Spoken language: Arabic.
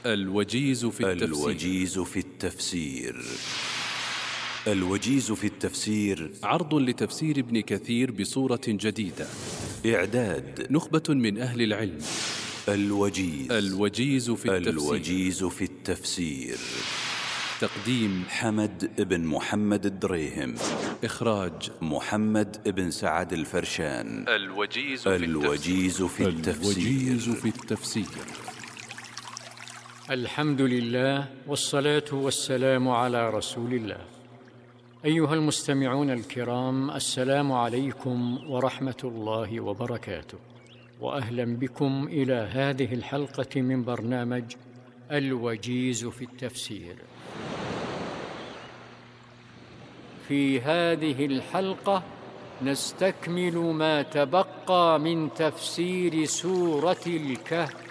الوجيز في التفسير. الوجيز في التفسير عرض لتفسير ابن كثير بصورة جديدة. إعداد نخبة من أهل العلم. الوجيز في التفسير. تقديم حمد بن محمد الدريهم. إخراج محمد بن سعد الفرشان. الوجيز في التفسير. الحمد لله والصلاة والسلام على رسول الله. أيها المستمعون الكرام، السلام عليكم ورحمة الله وبركاته، وأهلا بكم إلى هذه الحلقة من برنامج الوجيز في التفسير. في هذه الحلقة نستكمل ما تبقى من تفسير سورة الكهف